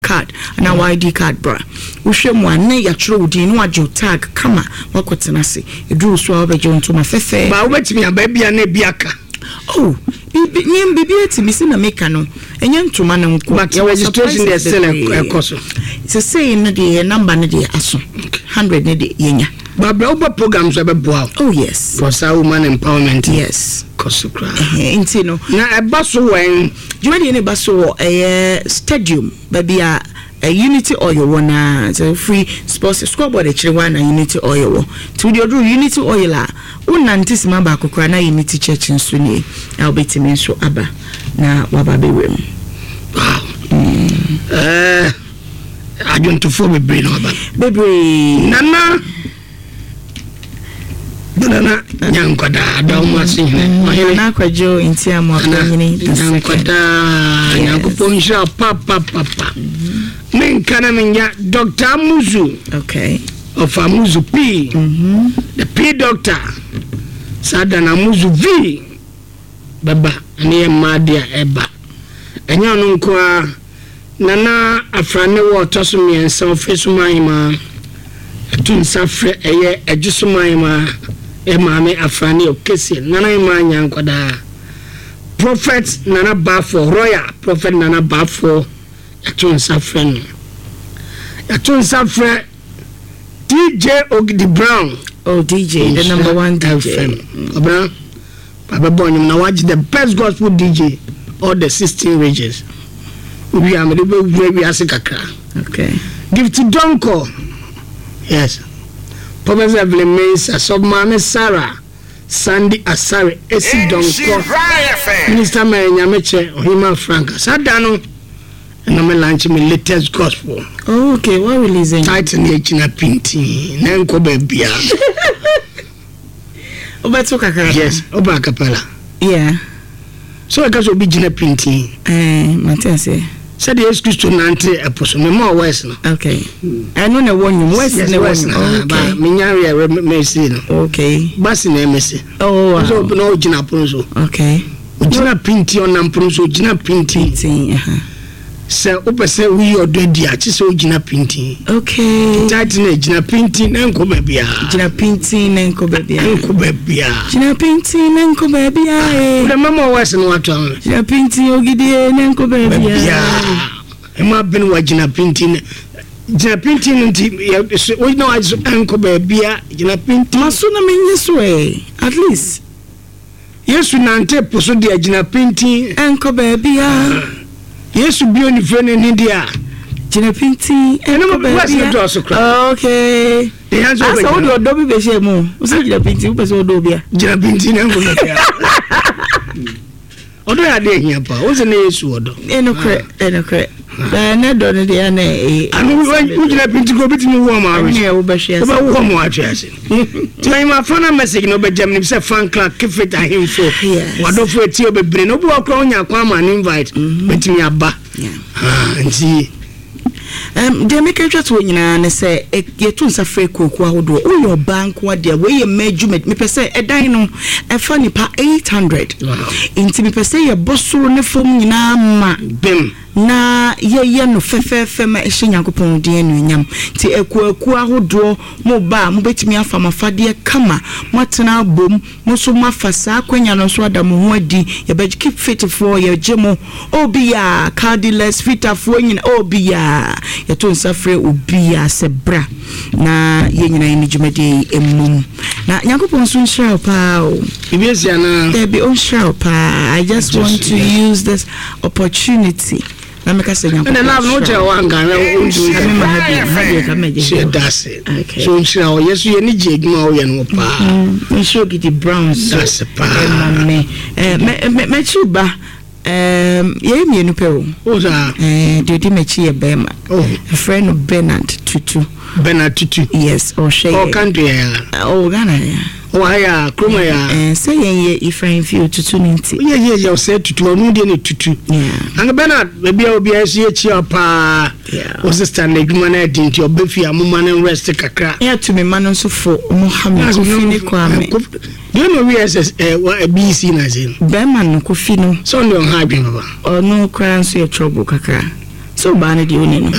card na ID card bra wo hwe mu ane ya chiro wodi no agye tag kama wakotena se eduru so abeje ntoma fefe ba wo betimi aba bia na biaka oh bibi etimi se na meka no enye ntoma na nko but your registration dey still a cost so say no the number no dey aso 100 ne dey yenya Babra Uber programs are boa. Oh yes. For woman empowerment. Yes. Kosukra. Intino. Na e baso when you ready any baso stadium baby a Unity Oil one so free sports scoreboard e chire one na Unity Oil wo. To the other Unity Oil a unantis mamba akokra na Unity Church nso ni. Na obetimi nso aba na wababewem. Wow. Adwontofo bebre no aba. Bebre. Nana nyankwada da umasi hene na kwajo intia mo akanyini nyankwada nyankopon sha papa menkana menya Dr. Amuzu okay of Amuzu P the P doctor sada na Amuzu V baba ne madia eba enya no nko nana afrane wo toso miensa ofesuman ma tun safre eye ajusuman ma Emame afrani okesi nana imanya nkoda prophet nana bafo royal prophet nana bafo yatun safren DJ Ogidi Brown oh DJ the number one DJ Obra Baba Bonyum na watch the best gospel DJ all the 16 regions we am the we asikakra okay Gift Donko yes Professor Vlemesa Sobmame Sarah Sandy Asare Esi Donko Minister Nyameche Ohima Franka Sadano and I'm launching my latest gospel. Oh, okay, what releasing? Titan Yachina Pinti Nanko Bebia. Oba Kakara. Yes, Oba Capella. Yeah. So I got to be Gina Pinti. Matese. Said the excuse to Nante Apostle, more West. Okay. I know the one West is the West. Okay. Minyaria Messina. Okay. Bassin Messi. Oh, wow. So no Gina Ponzo. Okay. Gina Pinti on Namponzo, Gina Pinti. So, Opesa, we are doing the artist, so Gina Pinti. Okay. Titan Gina Pinti, Nanko Babia. Gina Pinti, Nanko Babia. Nanko Babia. Gina Pinti, Nanko Babia. The Mama was in water. Gina Pinti, Ogidi, Nanko Babia. And my Ben was Gina Pinti. Gina Pinti, we know I saw Uncle Babia, Gina Pinti. Masuna mean this way, at least. Yes, we Nante Posodia, Gina Pinti, Uncle Babia. Yes, you be on the phone in India. Gina Pinti, and I'm okay. The answer is all Dobby Beshemo. What's Gina Pinti? What's all Dobia? Gina Pinti, although I did here, what's the name? Sword? Enocret. Then I don't know the I mean, would you have been to go between warm hours? Yeah, about warm watches. Time my phone message, no, but Germany said Frank Clark, keep it at him for what of it, you'll be bring up walk on your come and invite between your back. And see. They make a chat when you say, "Get to suffer cook, or your bank, what their way, a measurement, me per se, a dino, a funny pa 800. Into me per se, a boss on the phone, bim. Na ye no fefe ma ehye Yakopon de anunyam ti ekuaku ahodo mo ba mo betimi afa mafade kama motena bom mo so mafasa akwanya no so adam ho adi ye be keep fit for ye gemo obi ya cardiac fit afo nyina obi ya ye to nsafre obi ya sebra na ye nyina ni djumade emum na Yakopon so nshira pa o bibiesia na there be on shira pa. I just want to use this opportunity na meka senya ko. Na love no je wanga na unju kame mahadi kame je. That's it. Okay. So nshira o yesu ye ni je edwuma o ye no pa. Nshiro Ogidi Brown so. That's pa. Me chiba ye mienu pe o. O za. Dedi mechi ye bema. Oh. A friend of Bernard Tutu. Bernard Tutu. Yes, or she. O country ya. O Ghana ya. Why Kroma ya say ye Ifrain few Tutu ninti. Yeah, say Tutu no dey Tutu. Yeah. And Bernard maybe I will be as ye chia pa. Yeah. Was stand the human identity or befi amuma and rest kakra. Yeah, to me man so for Mohammed Kofi Kwame. Do you know we as BC na zin? Beman Kofi no. So no hard baba. Or no cry so trouble kakra. So bana di oni no.